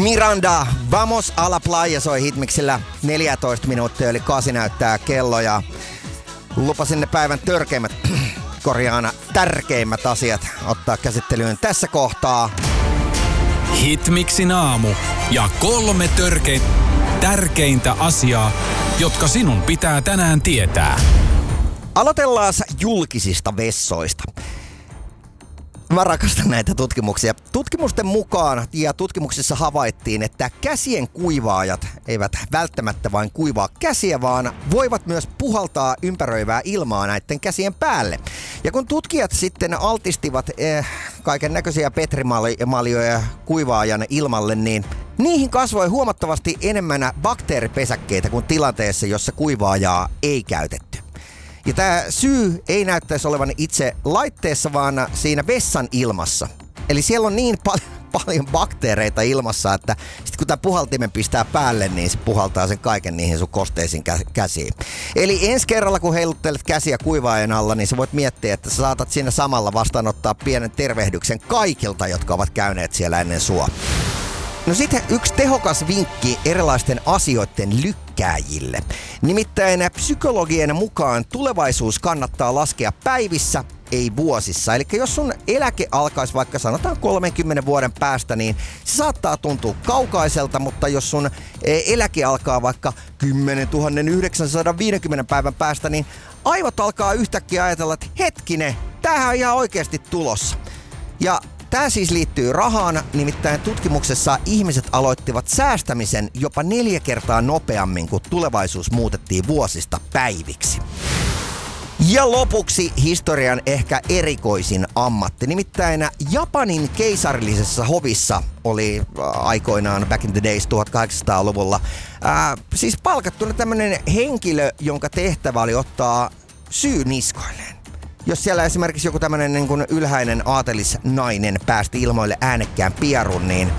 Miranda, Vamos a la playa soi Hitmixillä 14 minuuttia, eli 8 näyttää kello ja lupasin ne päivän tärkeimmät asiat ottaa käsittelyyn tässä kohtaa. Hitmixin aamu ja 3 tärkeintä asiaa, jotka sinun pitää tänään tietää. Aloitellaan julkisista vessoista. Mä rakastan näitä tutkimuksia. Tutkimusten mukaan ja tutkimuksissa havaittiin, että käsien kuivaajat eivät välttämättä vain kuivaa käsiä, vaan voivat myös puhaltaa ympäröivää ilmaa näiden käsien päälle. Ja kun tutkijat sitten altistivat kaiken näköisiä petrimaljoja kuivaajan ilmalle, niin niihin kasvoi huomattavasti enemmän bakteeripesäkkeitä kuin tilanteessa, jossa kuivaajaa ei käytetty. Ja tämä syy ei näyttäisi olevan itse laitteessa, vaan siinä vessan ilmassa. Eli siellä on niin paljon bakteereita ilmassa, että sitten kun tämä puhaltimen pistää päälle, niin se puhaltaa sen kaiken niihin sun kosteisiin käsiin. Eli ensi kerralla, kun heiluttelet käsiä kuivaajan alla, niin sä voit miettiä, että sä saatat siinä samalla vastaanottaa pienen tervehdyksen kaikilta, jotka ovat käyneet siellä ennen sua. No sitten yksi tehokas vinkki erilaisten asioiden lykkääjille. Nimittäin psykologien mukaan tulevaisuus kannattaa laskea päivissä, ei vuosissa. Eli jos sun eläke alkaisi vaikka sanotaan 30 vuoden päästä, niin se saattaa tuntua kaukaiselta, mutta jos sun eläke alkaa vaikka 10 950 päivän päästä, niin aivot alkaa yhtäkkiä ajatella, että hetkinen, tämähän on ihan oikeasti tulossa. Ja tämä siis liittyy rahaan, nimittäin tutkimuksessa ihmiset aloittivat säästämisen jopa 4 kertaa nopeammin, kun tulevaisuus muutettiin vuosista päiviksi. Ja lopuksi historian ehkä erikoisin ammatti. Nimittäin Japanin keisarillisessa hovissa oli aikoinaan back in the days 1800-luvulla siis palkattuna tämmöinen henkilö, jonka tehtävä oli ottaa syy niskoilleen. Jos siellä esimerkiksi joku tämmöinen niin kuin ylhäinen aatelisnainen päästi ilmoille äänekkään pierun, niin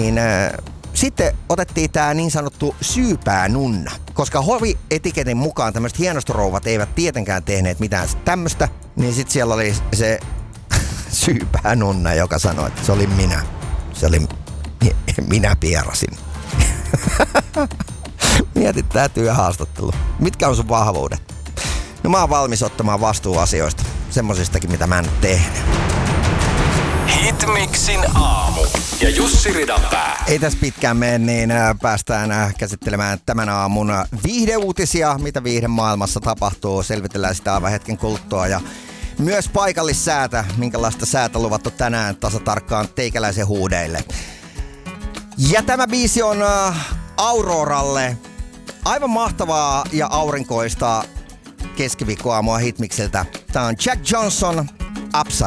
sitten otettiin tämä niin sanottu syypäänunna. Koska hovietiketin mukaan tämmöiset hienostorouvat eivät tietenkään tehneet mitään tämmöistä, niin sitten siellä oli se syypäänunna, joka sanoi, että se oli minä. Minä pierasin. Mietit tää työhaastattelu. Mitkä on sun vahvuudet? No mä oon valmis ottamaan vastuun asioista. Semmosistakin, mitä mä en tehnyt. Hitmixin aamu ja Jussi Ridanpää. Ei tässä pitkään mene, niin päästään käsittelemään tämän aamun viihdeuutisia, mitä viihden maailmassa tapahtuu. Selvitellään sitä aivan hetken kuluttua ja myös paikallissäätä, minkälaista säätä luvattu tänään tasatarkkaan teikäläisen huudeille. Ja tämä biisi on Auroralle aivan mahtavaa ja aurinkoista keskiviikkoaamua Hitmixiltä. Tää on Jack Johnson, Upside.